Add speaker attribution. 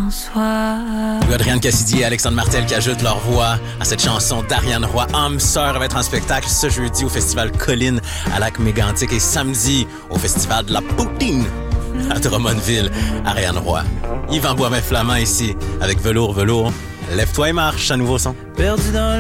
Speaker 1: François.
Speaker 2: Adrienne Cassidy et Alexandre Martel qui ajoutent leur voix à cette chanson d'Ariane Roy. Âme sœur va être en spectacle ce jeudi au Festival Colline à Lac-Mégantic et samedi au Festival de la Poutine à Drummondville. Ariane Roy. Yvan Boivin-Flamand ici avec Velours. Lève-toi et marche, un nouveau son.
Speaker 3: Perdu dans